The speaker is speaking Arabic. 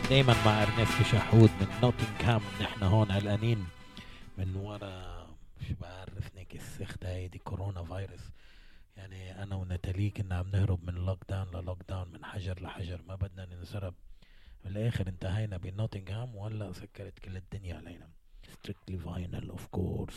دايما مع ارنست شحود من نوتنغهام. نحن هون قلقانين من ورا، مش بعرف نيك السخت هاي دي كورونا فيروس. يعني انا ونتالي كنا عم نهرب من لوك داون للوك داون، من حجر لحجر، ما بدنا ننسرب. بالاخر انتهينا بنوتنغهام ولا سكرت كل الدنيا علينا. ستريكتلي فاينل اوف كورس.